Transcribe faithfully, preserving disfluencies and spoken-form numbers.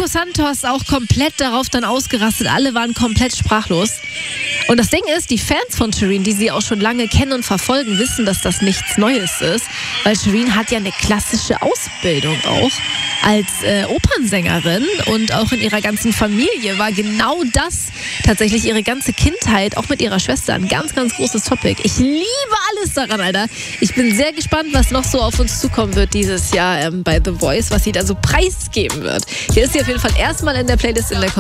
Marco Santos auch komplett darauf dann ausgerastet. Alle waren komplett sprachlos. Und das Ding ist, die Fans von Shireen, die sie auch schon lange kennen und verfolgen, wissen, dass das nichts Neues ist. Weil Shireen hat ja eine klassische Ausbildung auch als äh, Opernsängerin. Und auch in ihrer ganzen Familie war genau das tatsächlich ihre ganze Kindheit, auch mit ihrer Schwester, ein ganz, ganz großes Topic. Ich liebe alles daran, Alter. Ich bin sehr gespannt, was noch so auf uns zukommen wird dieses Jahr ähm, bei The Voice, was sie da so preisgeben wird. Hier ist sie auf jeden Fall erstmal in der Playlist in der